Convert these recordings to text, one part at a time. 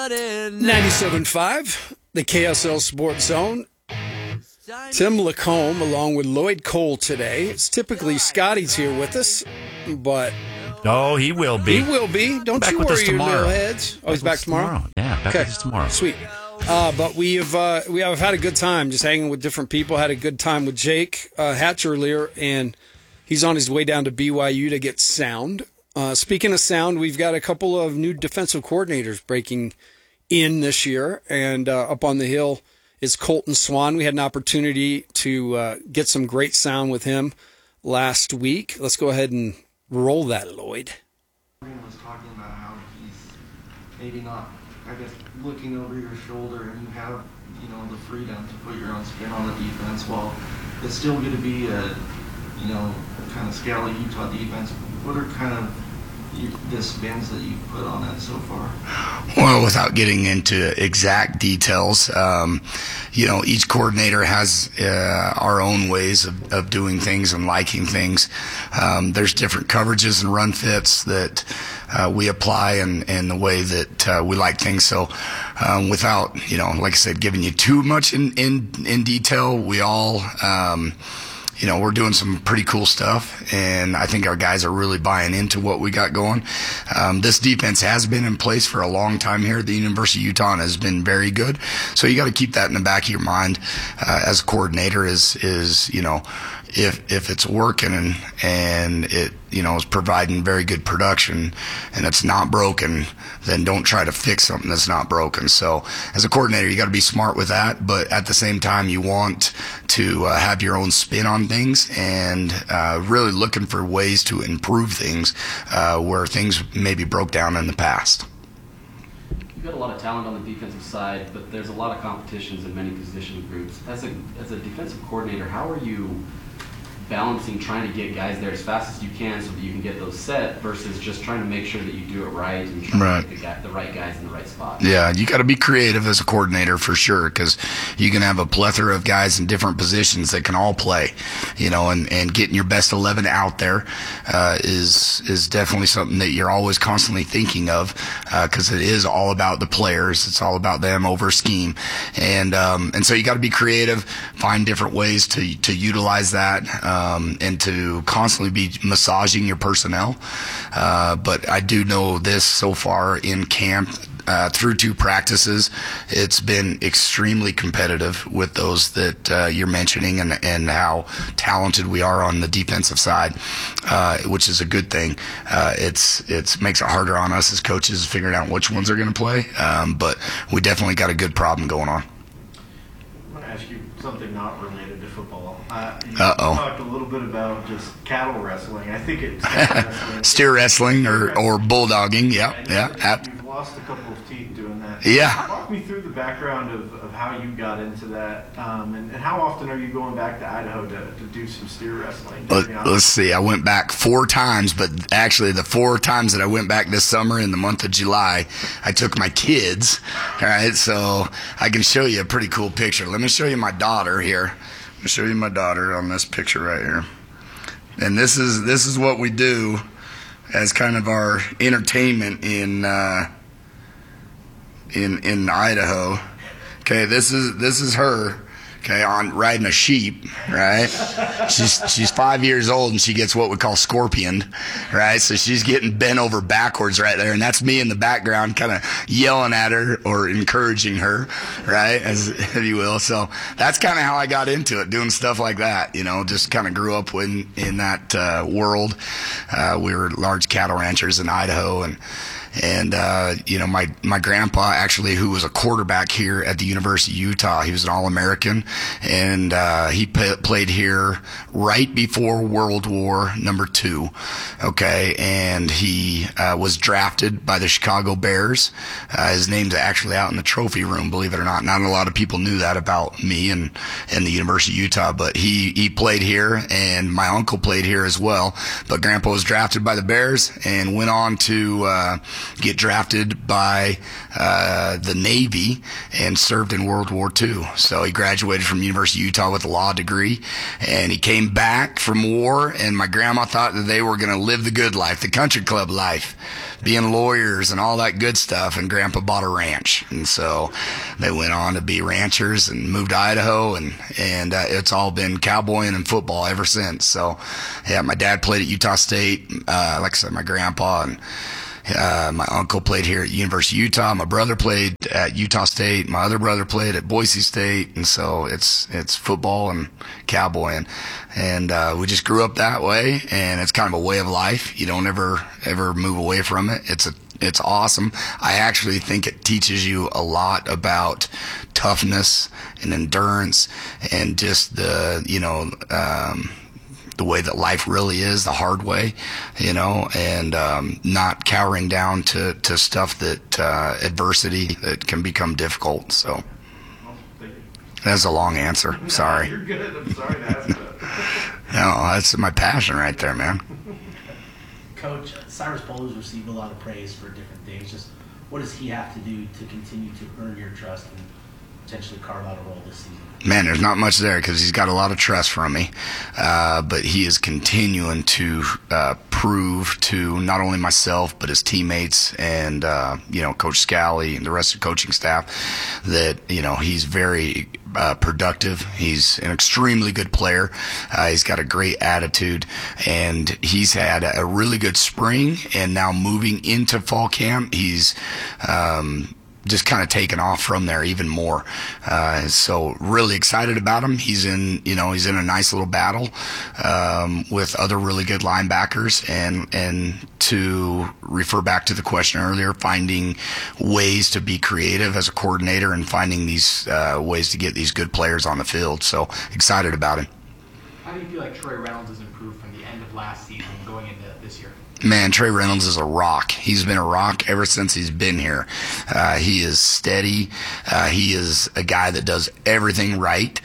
97.5, the KSL Sports Zone. Tim Lacombe along with Lloyd Cole today. It's typically Scotty's here with us, but... Oh, he will be. He will be. Don't back you with worry, us your tomorrow. little heads. Oh, he's back tomorrow? Yeah, back with us tomorrow. Sweet. But we have had a good time just hanging with different people. Had a good time with Jake Hatch earlier, and he's on his way down to BYU to get sound. Speaking of sound, we've got a couple of new defensive coordinators breaking in this year, and up on the hill is Colton Swan. We had an opportunity to get some great sound with him last week. Let's go ahead and roll that, Lloyd. Was talking about how he's maybe not, I guess, looking over your shoulder, and you have, the freedom to put your own spin on the defense. While it's still going to be a, kind of scale of Utah defense. What are kind of the spins that you've put on it so far? Well, without getting into exact details, each coordinator has our own ways of doing things and liking things. There's different coverages and run fits that we apply and the way that we like things. So without, like I said, giving you too much in detail, we all... we're doing some pretty cool stuff, and I think our guys are really buying into what we got going. This defense has been in place for a long time here at the University of Utah and has been very good. So you got to keep that in the back of your mind as a coordinator is if it's working and it, is providing very good production and it's not broken, then don't try to fix something that's not broken. So as a coordinator, you got to be smart with that, but at the same time, you want to have your own spin on things and really looking for ways to improve things where things maybe broke down in the past. You've got a lot of talent on the defensive side, but there's a lot of competitions in many position groups. As a defensive coordinator, how are you balancing trying to get guys there as fast as you can so that you can get those set versus just trying to make sure that you do it right and trying to get the right guys in the right spot? Yeah, you got to be creative as a coordinator for sure, because you can have a plethora of guys in different positions that can all play, and getting your best 11 out there is definitely something that you're always constantly thinking of, because it is all about the players. It's all about them over scheme, and so you got to be creative, find different ways to utilize that. And to constantly be massaging your personnel. But I do know this so far in camp, through 2 practices, it's been extremely competitive with those that you're mentioning and how talented we are on the defensive side, which is a good thing. It makes it harder on us as coaches figuring out which ones are going to play, but we definitely got a good problem going on. I want to ask you something not related to football. You Uh-oh. talked a little bit about just cattle wrestling. I think it's wrestling. Steer wrestling or bulldogging. Yeah. You've lost a couple of teeth doing that. Yeah. Walk me through the background of how you got into that, and how often are you going back to Idaho to do some steer wrestling? Let's see. I went back 4 times, but actually the 4 times that I went back this summer in the month of July, I took my kids. All right, so I can show you a pretty cool picture. Let me show you my daughter here. I'll show you my daughter on this picture right here. And this is what we do as kind of our entertainment in Idaho. Okay, this is her. Okay, on riding a sheep, right? She's 5 years old and she gets what we call scorpioned, right? So she's getting bent over backwards right there, and that's me in the background, kind of yelling at her or encouraging her, right, as if you will. So that's kind of how I got into it, doing stuff like that. Just kind of grew up in that world. We were large cattle ranchers in Idaho, and my grandpa actually, who was a quarterback here at the University of Utah, he was an All-American, and he played here right before World War II. Okay, and he was drafted by the Chicago Bears. His name's actually out in the trophy room, believe it or not. Not a lot of people knew that about me and the University of Utah, but he played here, and my uncle played here as well. But Grandpa was drafted by the Bears and went on to get drafted by the Navy and served in World War II. So he graduated from University of Utah with a law degree, and he came back from war, and my grandma thought that they were going to live the good life, the country club life. being lawyers and all that good stuff. And Grandpa bought a ranch, and so they went on to be ranchers and moved to Idaho, and it's all been cowboying and football ever since. So, yeah, my dad played at Utah State. Like I said, my grandpa and my uncle played here at University of Utah. My brother played at Utah State. My other brother played at Boise State. And so it's football and cowboying. And we just grew up that way, and it's kind of a way of life. You don't ever move away from it. It's awesome. I actually think it teaches you a lot about toughness and endurance and just the way that life really is, the hard way, and not cowering down to stuff that adversity that can become difficult. So that's a long answer. Sorry. You're good. I'm sorry to ask that. No, that's my passion right there, man. Coach, Cyrus Bowler's received a lot of praise for different things. Just what does he have to do to continue to earn your trust and potentially carve out a role this season? Man, there's not much there because he's got a lot of trust from me. But he is continuing to prove to not only myself but his teammates and Coach Scally and the rest of the coaching staff that he's very productive. He's an extremely good player. He's got a great attitude, and he's had a really good spring. And now moving into fall camp, he's just kind of taken off from there even more. So really excited about him. He's in a nice little battle with other really good linebackers, and to refer back to the question earlier, finding ways to be creative as a coordinator and finding these ways to get these good players on the field. So excited about him. How do you feel like Trey Reynolds has improved from the end of last season going into this year? Man, Trey Reynolds is a rock. He's been a rock ever since he's been here. He is steady. He is a guy that does everything right.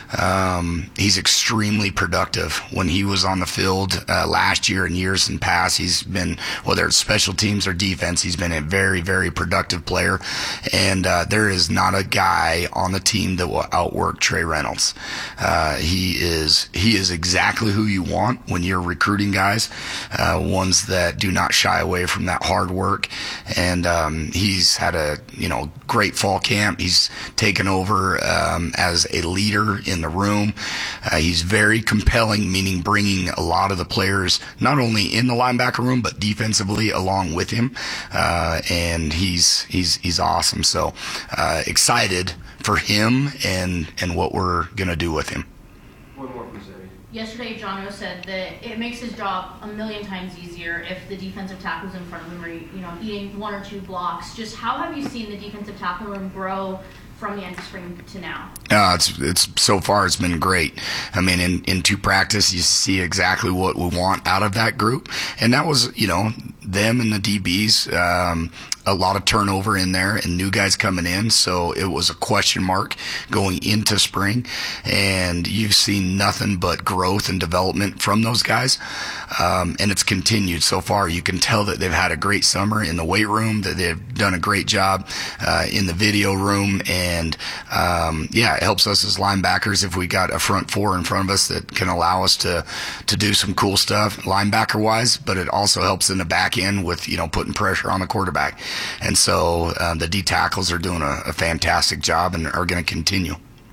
He's extremely productive. When he was on the field last year and years in past, he's been, whether it's special teams or defense, he's been a very, very productive player. And there is not a guy on the team that will outwork Trey Reynolds. He is exactly who you want when you're recruiting guys, ones that do not shy away from that hard work. And he's had a great fall camp. He's taken over as a leader in the room. He's very compelling, meaning bringing a lot of the players not only in the linebacker room but defensively along with him. And he's awesome. So excited for him and what we're gonna do with him. One more for Zary. Yesterday, Jono said that it makes his job a million times easier if the defensive tackles in front of him are, eating one or two blocks. Just how have you seen the defensive tackle room grow from the end of spring to now? It's so far it's been great. I mean, in two practice, you see exactly what we want out of that group, and that was them and the DBs. A lot of turnover in there and new guys coming in, so it was a question mark going into spring, and you've seen nothing but growth and development from those guys, and it's continued so far. You can tell that they've had a great summer in the weight room, that they've done a great job in the video room, and it helps us as linebackers if we got a front four in front of us that can allow us to do some cool stuff linebacker wise, but it also helps in the back end with putting pressure on the quarterback. And so the D tackles are doing a fantastic job and are going to continue.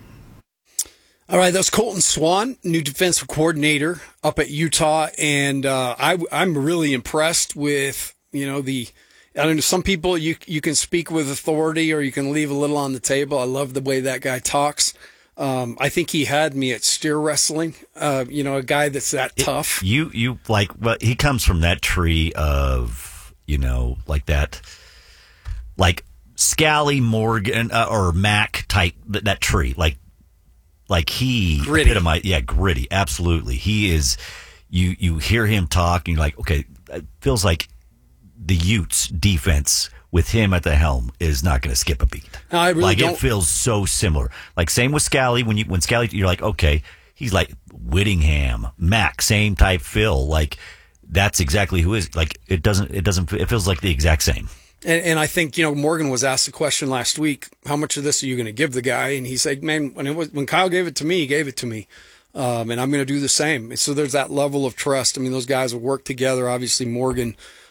All right, that's Colton Swan, new defensive coordinator up at Utah, and I'm really impressed with I don't know, some people you can speak with authority or you can leave a little on the table. I love the way that guy talks. I think he had me at steer wrestling. A guy that's that tough. He comes from that tree of like that. Like Scally, Morgan, or Mac type, that tree. Like he gritty. Gritty, absolutely. He is. You hear him talk, and you're like, okay, it feels like the Utes defense with him at the helm is not going to skip a beat. No, I really don't. It feels so similar. Like same with Scally. When Scally, you're like, okay, he's like Whittingham, Mac, same type feel. Like that's exactly who is. Like it feels like the exact same. And I think, Morgan was asked the question last week, how much of this are you going to give the guy? And he said, man, when Kyle gave it to me, he gave it to me. And I'm going to do the same. So there's that level of trust. I mean, those guys will work together. Obviously, Morgan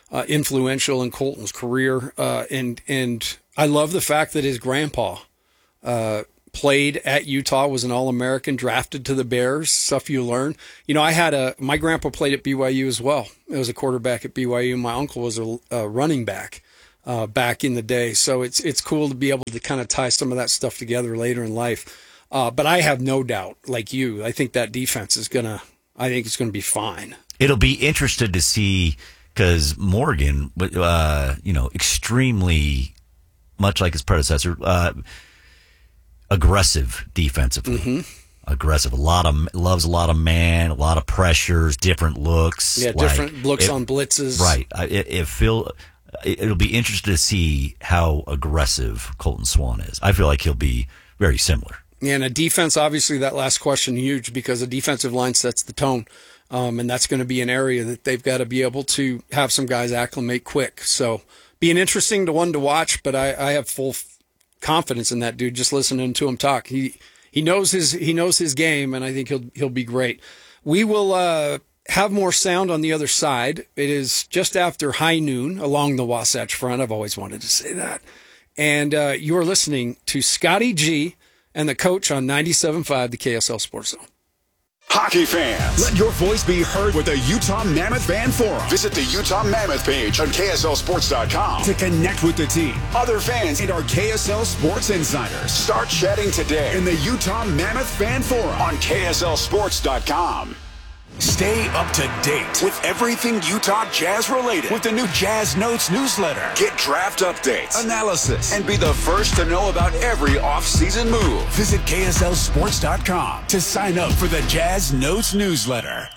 influential in Colton's career. And I love the fact that his grandpa played at Utah, was an All-American, drafted to the Bears, stuff you learn. My grandpa played at BYU as well. It was a quarterback at BYU. My uncle was a running back back in the day. So it's cool to be able to kind of tie some of that stuff together later in life. But I have no doubt, like you, I think that defense is I think it's going to be fine. It'll be interesting to see because Morgan, extremely much like his predecessor, aggressive defensively. Mm-hmm. Aggressive. Loves a lot of man, a lot of pressures, different looks. Yeah, different looks on blitzes. Right. It'll be interesting to see how aggressive Colton Swan is. I feel like he'll be very similar. Yeah, and a defense, obviously, that last question, huge, because the defensive line sets the tone. And that's going to be an area that they've got to be able to have some guys acclimate quick. So be an interesting one to watch, but I have full confidence in that dude. Just listening to him talk, he knows his game, and I think he'll be great. We will have more sound on the other side. It is just after high noon along the Wasatch Front. I've always wanted to say that. And you're listening to Scotty G and the Coach on 97.5, the KSL Sports Zone. Hockey fans, let your voice be heard with the Utah Mammoth Fan Forum. Visit the Utah Mammoth page on KSLSports.com to connect with the team, other fans, and our KSL Sports insiders. Start chatting today in the Utah Mammoth Fan Forum on KSLSports.com. Stay up to date with everything Utah Jazz related with the new Jazz Notes newsletter. Get draft updates, analysis, and be the first to know about every off-season move. Visit KSLSports.com to sign up for the Jazz Notes newsletter.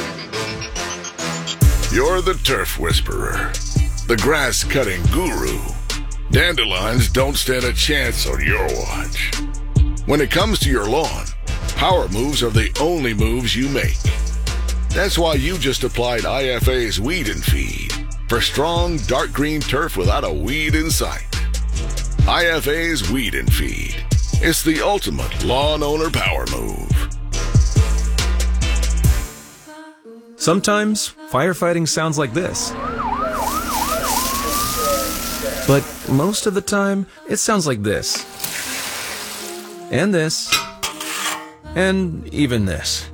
You're the turf whisperer, the grass-cutting guru. Dandelions don't stand a chance on your watch. When it comes to your lawn, power moves are the only moves you make. That's why you just applied IFA's Weed and Feed for strong, dark green turf without a weed in sight. IFA's Weed and Feed. It's the ultimate lawn owner power move. Sometimes firefighting sounds like this. But most of the time, it sounds like this. And this. And even this.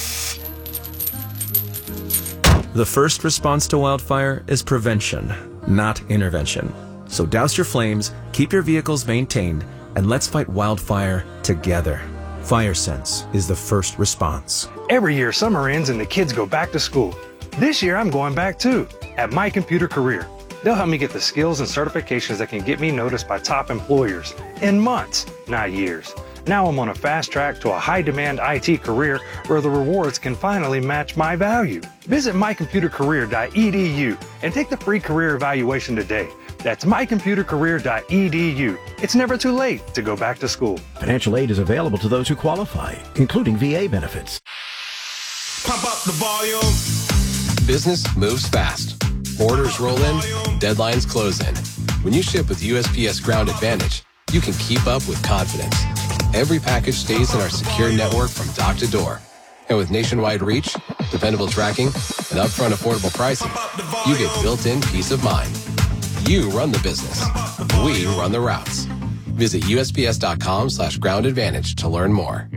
The first response to wildfire is prevention, not intervention. So douse your flames, keep your vehicles maintained, and let's fight wildfire together. FireSense is the first response. Every year summer ends and the kids go back to school. This year I'm going back too, at My Computer Career. They'll help me get the skills and certifications that can get me noticed by top employers in months, not years. Now I'm on a fast track to a high-demand IT career where the rewards can finally match my value. Visit mycomputercareer.edu and take the free career evaluation today. That's mycomputercareer.edu. It's never too late to go back to school. Financial aid is available to those who qualify, including VA benefits. Pump up the volume. Business moves fast. Orders roll in, deadlines close in. When you ship with USPS Ground Advantage, you can keep up with confidence. Every package stays in our secure network from dock to door. And with nationwide reach, dependable tracking, and upfront affordable pricing, you get built-in peace of mind. You run the business. We run the routes. Visit USPS.com/Ground Advantage to learn more.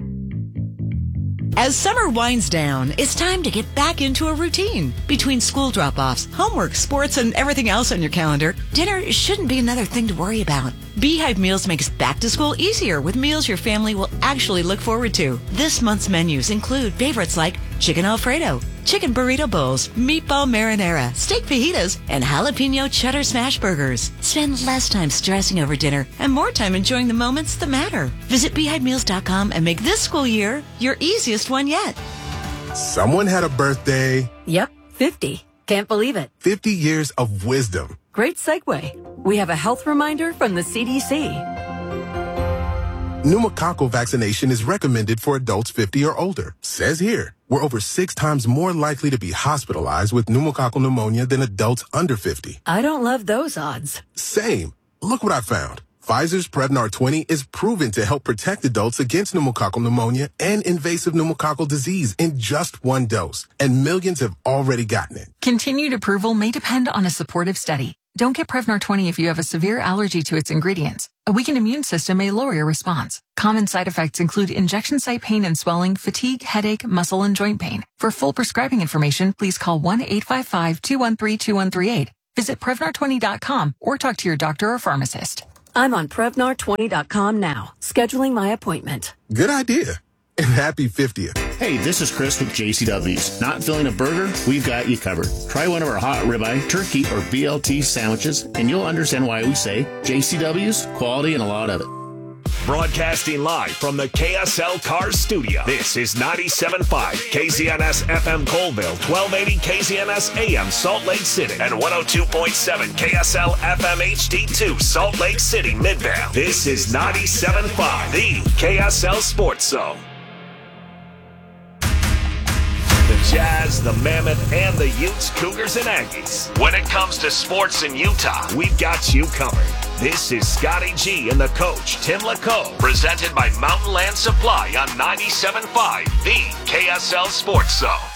As summer winds down, it's time to get back into a routine. Between school drop-offs, homework, sports, and everything else on your calendar, dinner shouldn't be another thing to worry about. Beehive Meals makes back to school easier with meals your family will actually look forward to. This month's menus include favorites like chicken Alfredo, chicken burrito bowls, meatball marinara, steak fajitas, and jalapeno cheddar smash burgers. Spend less time stressing over dinner and more time enjoying the moments that matter. Visit BeehiveMeals.com and make this school year your easiest one yet. Someone had a birthday. Yep, 50. Can't believe it. 50 years of wisdom. Great segue. We have a health reminder from the CDC. Pneumococcal vaccination is recommended for adults 50 or older. Says here, we're over 6 times more likely to be hospitalized with pneumococcal pneumonia than adults under 50. I don't love those odds. Same. Look what I found. Pfizer's Prevnar 20 is proven to help protect adults against pneumococcal pneumonia and invasive pneumococcal disease in just one dose, and millions have already gotten it. Continued approval may depend on a supportive study. Don't get Prevnar 20 if you have a severe allergy to its ingredients. A weakened immune system may lower your response. Common side effects include injection site pain and swelling, fatigue, headache, muscle, and joint pain. For full prescribing information, please call 1-855-213-2138. Visit Prevnar20.com or talk to your doctor or pharmacist. I'm on Prevnar20.com now, scheduling my appointment. Good idea. And happy 50th. Hey, this is Chris with JCW's. Not feeling a burger? We've got you covered. Try one of our hot ribeye, turkey, or BLT sandwiches, and you'll understand why we say JCW's, quality and a lot of it. Broadcasting live from the KSL Cars Studio. This is 97.5 KZNS FM Colville, 1280 KZNS AM Salt Lake City, and 102.7 KSL FM HD2 Salt Lake City Midvale. This is 97.5, the KSL Sports Zone. The Jazz, the Mammoth, and the Utes, Cougars, and Aggies. When it comes to sports in Utah, we've got you covered. This is Scotty G and the coach, Tim LaCoe, presented by Mountain Land Supply on 97.5, the KSL Sports Zone.